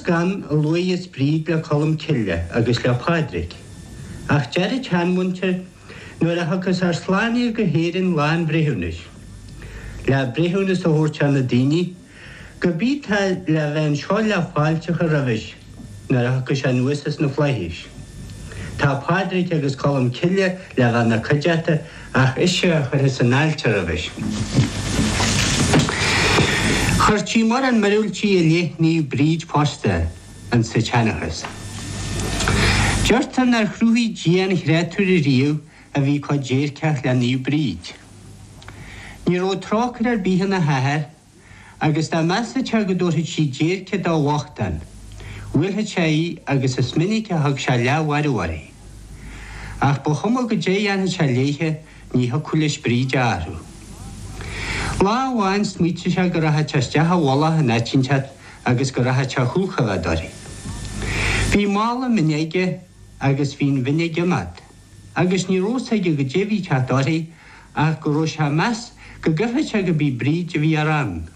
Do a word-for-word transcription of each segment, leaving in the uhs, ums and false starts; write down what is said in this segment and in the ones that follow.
gan Louis Bríd le colm Cille agus le Padraig. Ach Jerry Chanmunter nuair a thuchas ar sláine go héireann lán bréithúnis. Le bréithúnas a thuirte na daoine, go bíthe le bheith seo le fáilte go rahis, nuair a thuchas an nuasas na phléithis. Tá Padraig agus colm Cille le bheith na coideata ach isise a chur is an ailte rahis. Chuirtí mar an marúiltí a léithní Bríd posta an sa teanachas. Deirtan ar chrúthaí díana hreatúir i riamh a bhí có déirceach le níu Bríd. Ní ró trácar ar bíhan na hathair agus dá measa te go dúirtha sí déirce dá bhachtan. Bhuilthe sé agus is minic a thug se leabhhairhhair. Ach ba chuma go dé dhéanana se léithe ní ha chulis Bríd áru. Lá bháin smuoite se go ratha teisteach bhla na tíntead agus go ratha te chúchafa dorí. Bhí mála minéige agus bhín vinnéige mad. Agus ní rósaige go déhí te dorí ach go ró se meas go gurtha se go bí Bríd a bhí arán.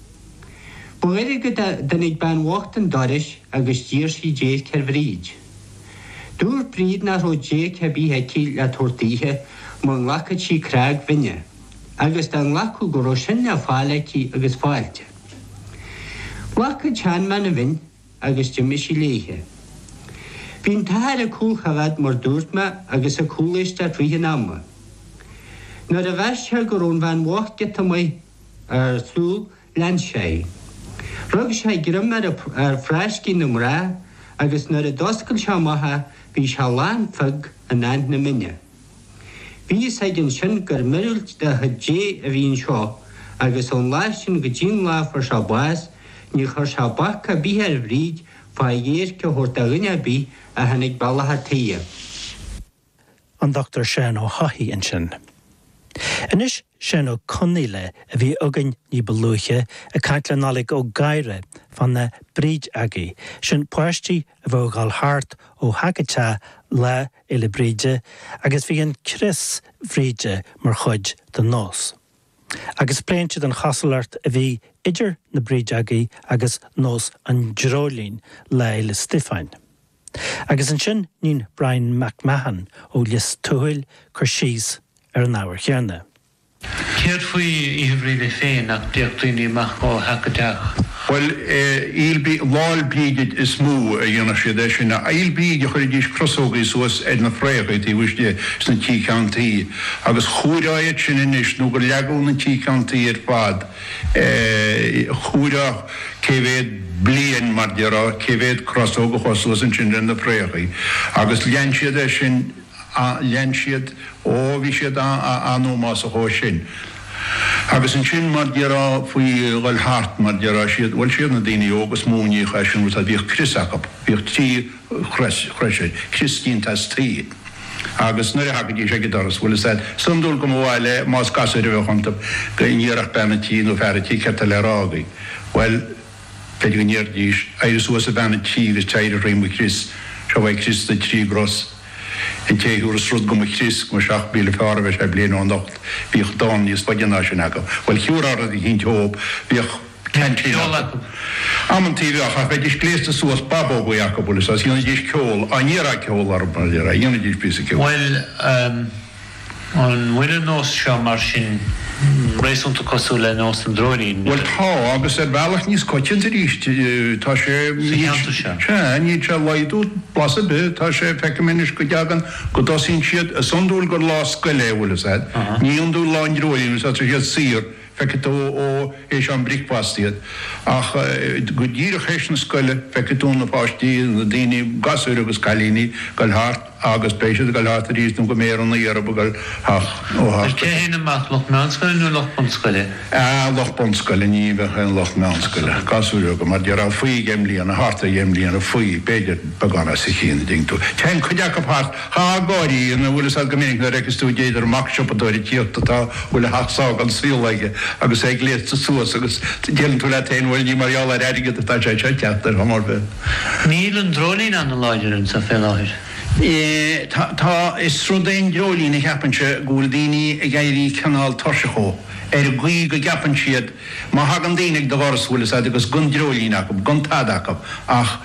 Buir go danig ban bhachtan doris agus dír sí déir ceir Bríd. Dúr Bríd na ró dé ce bíthe cíl le tortaíthe mar lachad sí craig vinne. Agus dan lacu go ró sin le fáileí agus fáilte. Lacha tean man a bhain agus de mis léthe. Bhín tair a cúlchafad mar dúirtma agus a cúlaiste tríhe náma. Nuair a bheiste go rón bhain bhachte tamai ar súl lean sé. Rug sé grim ar freiscí na mrá agus nuair a doscail se maithe bhí se lán fug a náint na minne. Bhí sé an sin gur mirúilt de dé a bhíon seo agus ón láistin go dín láfar se báis ní chur se bacha bíthe ar Bríd fá dhéir go thuirta rinne bí a hanig bailithe taobh. An Doctor Sean O'Hahy in sin. Inis Sean O'Connell a bhí agan ní beluche a caitlenálig ó Gaire fan na Bríd agaí, sin poisttí a bhógáil hart ó hagata le ile Bríde agus bhí an Chris Bríde mar chuid den nós. Agus pléintid an chasalart a bhí idir na Bríd agaí agus nós an Drolín le ile Stifain. Agus an sin nín Brian McMahon ó Lis Tuail chur síos ar an ábhar chearna. Céir faoi íomhríle féin ach deachtaoine amach ó hagadaach. Well, il be lol bíid is mú a dhéana sé de sin a il bíid a chuir dís crosógaí suas ed na fréagaid í bhuiiste sna tícantaí agus chúráid sin inis nó go leagú na tícantaí ar fad chúrá céhéad blian mar deará céhéad crosóga choslas an sin na fréagaí agus lean siad é sin lean siad ó bhí siad anú más a chó sin. Agus an sin mar deará faoi gáil hart mar deará siad, bhfuil siad na daoine ógus múnaí chaisin a bhíoh crisachab, bhíoh tí chreise, Christíntas tí. Agus nuair a hagadí sé gidaras bhfuil said, sundúil go mháile más gasir a bheith chuntap go níorach benna tí nó fearratí certa le rágaí. Well, peidir go níor díos, éidir suas a benna tí is teir a réimú Chris, se bhaid Chris na trí gros. En téúr srúd go Chris go seach bíle fearbh sé blian an nacht bhíoh dá níos baidirná sin acu. Well hiúrá í hín teób bhíoh centí Ammantíh a bheith is léasta suas babó go Jacobulis as dhéana dís ceol a níra ceol ar mar a dhéana dís bí ceol. Well, um, an bhuiile nós seo mar sin rééisúnta cosú le nós an Drolín. Well tá agus ar bhealach níos coitiint a ríist tá sé ní se leidú blasa be tá sé feiceiminis go deagan go dosín siad a sundúil gur lá scoiléhfuil said. Ní undú láin Drolín sa siad sír feiceú ó éis an bricpástiad ach go dír a chéis na scoile feiceú na páistí na daoine gasúir agus cailíní gal hart agus péisiad gal hart a ríist go méran na dhearab gal ach ó hart. Cé héana amach Loch Meánscoile nó Loch Bonscoile? Á, Loch Bonscoile ní bheith an Loch Meánscoile. Gasúir go mar deará faoi géimlíon a hart a géimlíon a faoi beidir bagana sa chéana dingtú. Tean chuideach a párt há gáirí na bhfuil sa go minic na reicistú déidir amach siopadóirí tíochtta tá bhfuil a haság an síolaige agus ag léad sa suas agus déann tú le taon bhfuil ní marála airige tá sé se teachtar hamar be. Níl an Drolín an láidirn sa fé láthir? Tá is srúdaon Drolín a cheapanse gúil daoine a gairí canál Torsachó ar gcuí go gapan siad má hagan daoine do gharasúil agus gun Drolín acu, gun tad acu ach